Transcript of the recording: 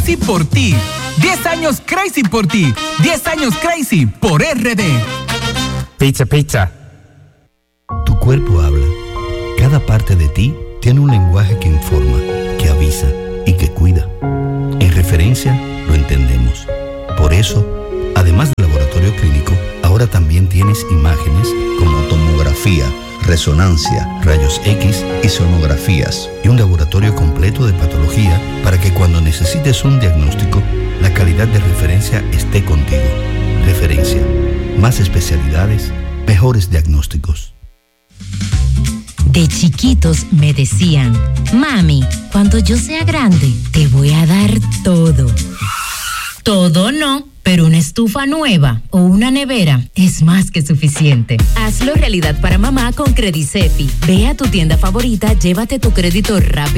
Crazy por ti. 10 años Crazy por ti. 10 años Crazy por RD. Pizza, pizza. Tu cuerpo habla. Cada parte de ti tiene un lenguaje que informa, que avisa y que cuida. En Referencia lo entendemos. Por eso, además del laboratorio clínico, ahora también tienes imágenes como tomografía, resonancia, rayos X y sonografías, y un laboratorio completo de patología para que cuando necesites un diagnóstico, la calidad de Referencia esté contigo. Referencia. Más especialidades, mejores diagnósticos. De chiquitos me decían, mami, cuando yo sea grande, te voy a dar todo. Todo no, pero una estufa nueva o una nevera es más que suficiente. Hazlo realidad para mamá con Credicepi. Ve a tu tienda favorita, llévate tu crédito rápido